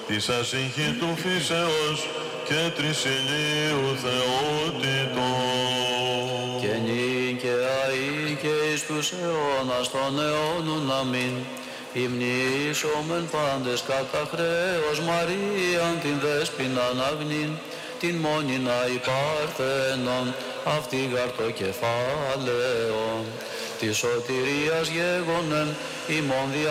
της ασύγχη του φύσεως και τρισιλίου θεότητος. Και νυν και αεί και εις τους αιώνας των αιώνων αμήν. Υμνήσομεν πάντες κατά χρέος Μαρίαν την δέσποιναν αγνήν, την μόνινα υπάρθενον, αυτή γαρτο κεφάλαιον, της σωτηρίας γέγονεν ημών